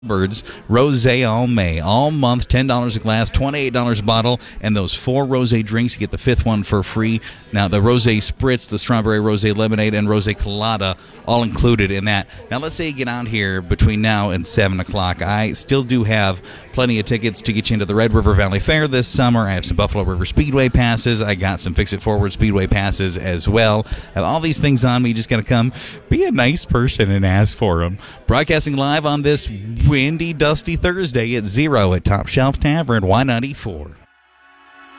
Birds Rosé all May, all month, $10 a glass, $28 a bottle, and those 4 rosé drinks, you get the 5th one for free. Now, the rosé spritz, the strawberry rosé lemonade, and rosé colada, all included in that. Now, let's say you get out here between now and 7 o'clock. I still do have plenty of tickets to get you into the Red River Valley Fair this summer. I have some Buffalo River Speedway passes. I got some Fix It Forward Speedway passes as well. I have all these things on me. You just got to come be a nice person and ask for them. Broadcasting live on this windy, dusty Thursday at 0 at Top Shelf Tavern, Y94.